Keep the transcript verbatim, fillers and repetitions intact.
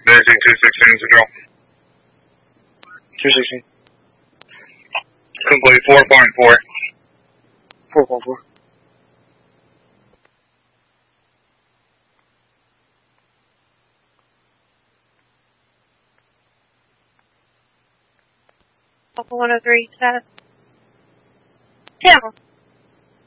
Visiting two sixteen, Central. two sixteen. Complete four point four. four point four. Alpha one oh three, status. Tampa.